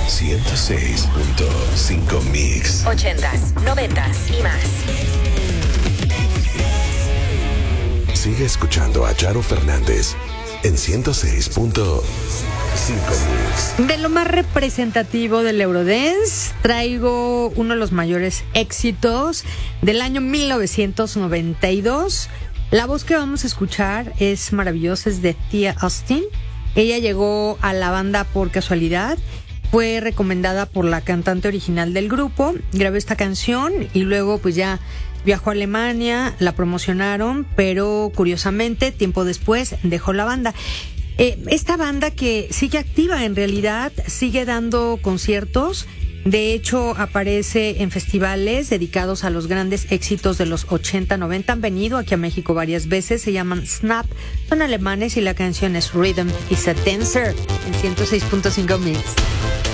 106.5 Mix. 80s, 90s y más. Sigue escuchando a Charo Fernández en 106.5 Mix. De lo más representativo del Eurodance, traigo uno de los mayores éxitos del año 1992. La voz que vamos a escuchar es maravillosa, es de Tia Austin. Ella llegó a la banda por casualidad, fue recomendada por la cantante original del grupo, grabó esta canción y luego pues ya viajó a Alemania, la promocionaron, pero curiosamente tiempo después dejó la banda. Esta banda que sigue activa en realidad, sigue dando conciertos. De hecho, aparece en festivales dedicados a los grandes éxitos de los 80, 90. Han venido aquí a México varias veces. Se llaman Snap. Son alemanes y la canción es Rhythm is a Dancer en 106.5 Mix.